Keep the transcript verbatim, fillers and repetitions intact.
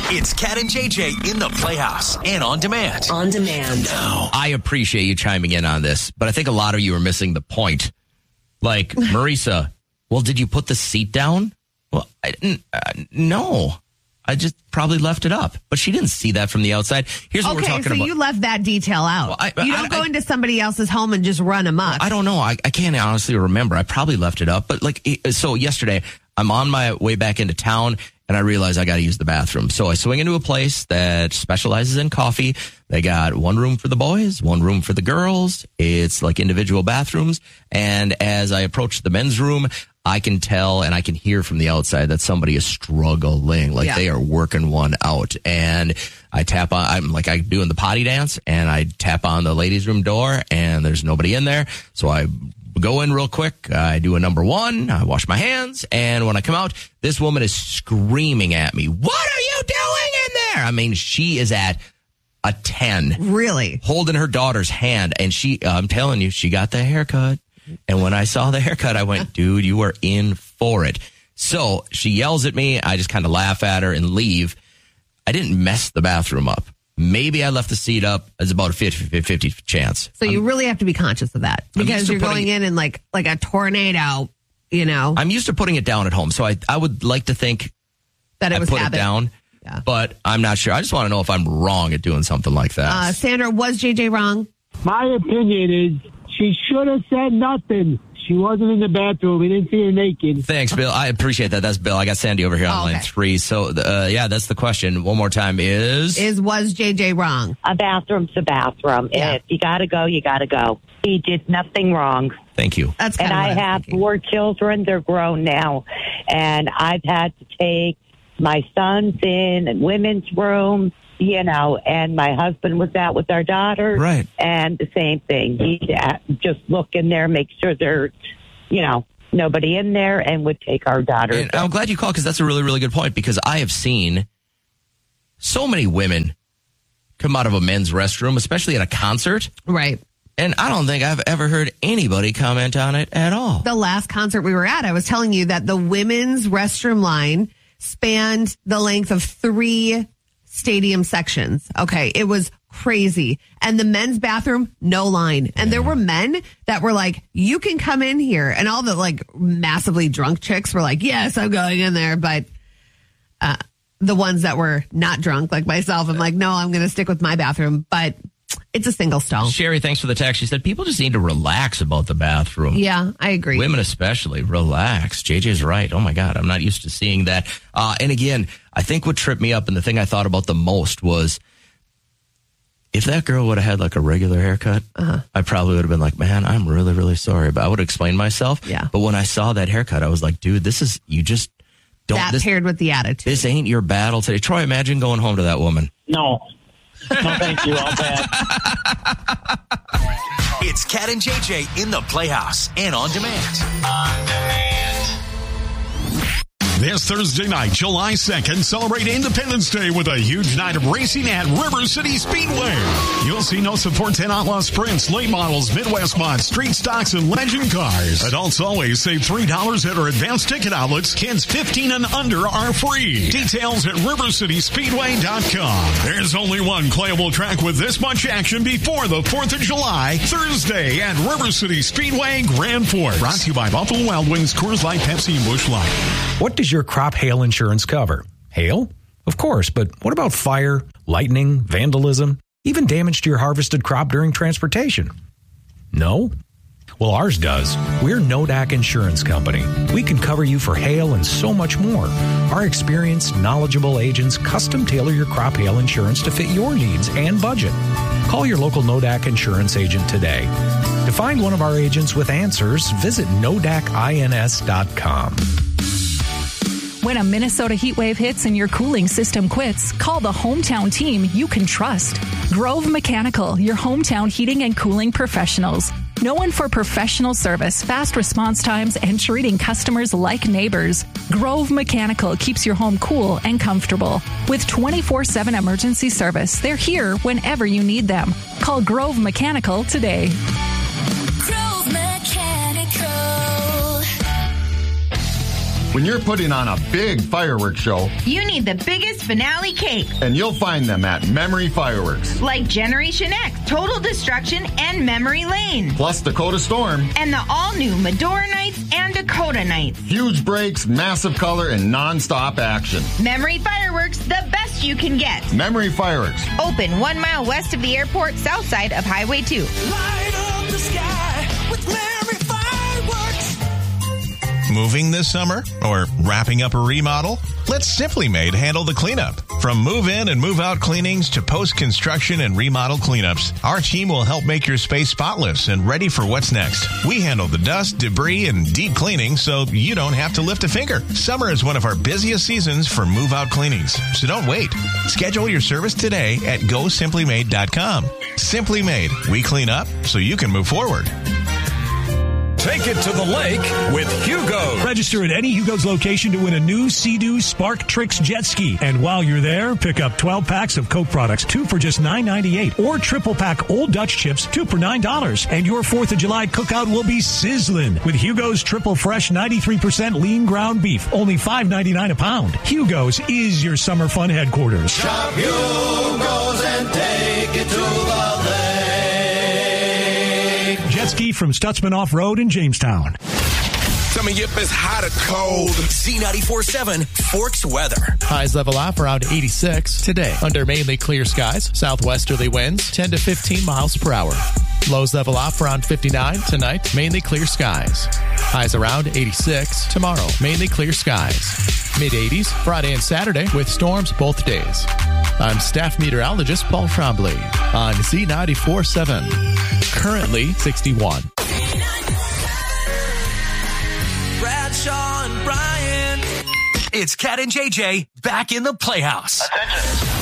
It's Cat and J J in the Playhouse and on demand. On demand. Now. I appreciate you chiming in on this, but I think a lot of you are missing the point. Like, Marisa, well, did you put the seat down? Well, I didn't. Uh, no. I just probably left it up. But she didn't see that from the outside. Here's what okay, we're talking so about. you left that detail out. Well, I, you I, don't I, go into somebody else's home and just run amok. I don't know. I, I can't honestly remember. I probably left it up. But like, so yesterday, I'm on my way back into town, and I realize I got to use the bathroom. So I swing into a place that specializes in coffee. They got one room for the boys, one room for the girls. It's like individual bathrooms. And as I approach the men's room, I can tell and I can hear from the outside that somebody is struggling, like yeah. they are working one out. And I tap on, I'm like, I'm doing the potty dance, and I tap on the ladies' room door, and there's nobody in there. So I go in real quick. I do a number one. I wash my hands. And when I come out, this woman is screaming at me. What are you doing in there? I mean, she is at a ten. Really? Holding her daughter's hand. And she, uh, I'm telling you, she got the haircut. And when I saw the haircut, I went, dude, you are in for it. So she yells at me. I just kind of laugh at her and leave. I didn't mess the bathroom up. Maybe I left the seat up. It's about a fifty-fifty chance. So you I'm, really have to be conscious of that because you're going in in like like a tornado, you know. I'm used to putting it down at home, so I I would like to think that it I was put habit. it down, yeah. But I'm not sure. I just want to know if I'm wrong at doing something like that. Uh, Sandra, was J J wrong? My opinion is she should have said nothing. She wasn't in the bathroom. We didn't see her naked. Thanks, Bill. I appreciate that. That's Bill. I got Sandy over here on oh, line okay. three. So, uh, yeah, that's the question. One more time is... Is was J J wrong? A bathroom's a bathroom. Yeah. If you got to go, you got to go. He did nothing wrong. Thank you. That's And I have thinking. four children. They're grown now. And I've had to take my sons in women's room, you know, and my husband was out with our daughter. Right. And the same thing. He'd just look in there, make sure there's, you know, nobody in there, and would take our daughter. And I'm glad you called, because that's a really, really good point, because I have seen so many women come out of a men's restroom, especially at a concert. Right. And I don't think I've ever heard anybody comment on it at all. The last concert we were at, I was telling you that the women's restroom line spanned the length of three stadium sections. Okay. It was crazy. And the men's bathroom, no line. And there were men that were like, you can come in here. And all the like massively drunk chicks were like, yes, I'm going in there. But uh, the ones that were not drunk, like myself, I'm like, no, I'm going to stick with my bathroom. But it's a single stall. Sherry, thanks for the text. She said people just need to relax about the bathroom. Yeah, I agree. Women especially, relax. J J's right. Oh, my God. I'm not used to seeing that. Uh, and again, I think what tripped me up and the thing I thought about the most was if that girl would have had like a regular haircut, uh-huh. I probably would have been like, man, I'm really, really sorry. But I would have explained myself. Yeah. But when I saw that haircut, I was like, dude, this is, you just don't. That this, paired with the attitude. This ain't your battle today. Troy, imagine going home to that woman. No. No, thank you. I'll bet. It's Cat and J J in the Playhouse and on demand. On demand. This Thursday night, July second, celebrate Independence Day with a huge night of racing at River City Speedway. You'll see no support ten Outlaw Sprints, late models, Midwest mods, street stocks, and legend cars. Adults always save three dollars at our advanced ticket outlets. Kids fifteen and under are free. Details at river city speedway dot com. There's only one playable track with this much action before the fourth of July, Thursday at River City Speedway, Grand Forks. Brought to you by Buffalo Wild Wings, Coors Light, Pepsi, and Busch Light. What does your crop hail insurance cover? Hail? Of course, but what about fire, lightning, vandalism, even damage to your harvested crop during transportation? No? Well, ours does. We're Nodak Insurance Company. We can cover you for hail and so much more. Our experienced, knowledgeable agents custom tailor your crop hail insurance to fit your needs and budget. Call your local Nodak Insurance agent today. To find one of our agents with answers, visit nodak ins dot com. When a Minnesota heat wave hits and your cooling system quits, call the hometown team you can trust. Grove Mechanical, your hometown heating and cooling professionals. Known for professional service, fast response times, and treating customers like neighbors, Grove Mechanical keeps your home cool and comfortable. With twenty-four seven emergency service, they're here whenever you need them. Call Grove Mechanical today. Grove Mechanical. When you're putting on a big fireworks show, you need the biggest finale cake. And you'll find them at Memory Fireworks. Like Generation X, Total Destruction, and Memory Lane. Plus Dakota Storm. And the all-new Medora Nights and Dakota Nights. Huge breaks, massive color, and non-stop action. Memory Fireworks, the best you can get. Memory Fireworks. Open one mile west of the airport, south side of Highway two. Light up the sky with Memory Fireworks. Moving this summer or wrapping up a remodel? Let Simply Made handle the cleanup. From move-in and move-out cleanings to post-construction and remodel cleanups, our team will help make your space spotless and ready for what's next. We handle the dust, debris, and deep cleaning so you don't have to lift a finger. Summer is one of our busiest seasons for move-out cleanings, so don't wait. Schedule your service today at go simply made dot com. Simply Made. We clean up so you can move forward. Take it to the lake with Hugo. Register at any Hugo's location to win a new Sea-Doo Spark Tricks jet ski. And while you're there, pick up twelve packs of Coke products, two for just nine ninety-eight, or triple pack Old Dutch chips, two for nine dollars. And your fourth of July cookout will be sizzling with Hugo's Triple Fresh ninety-three percent lean ground beef, only five ninety-nine a pound. Hugo's is your summer fun headquarters. Shop Hugo's and take it to the lake. Jet ski from Stutzman Off-Road in Jamestown. Tell me if it's hot or cold. Z ninety-four seven Forks weather. Highs level off around eighty-six today. Under mainly clear skies. Southwesterly winds ten to fifteen miles per hour. Lows level off around fifty-nine tonight. Mainly clear skies. Highs around eighty-six tomorrow. Mainly clear skies. Mid eighties Friday and Saturday with storms both days. I'm staff meteorologist Paul Trombley on Z ninety-four seven. Currently sixty-one. Bradshaw and Brian. It's Cat and J J back in the Playhouse. Attention.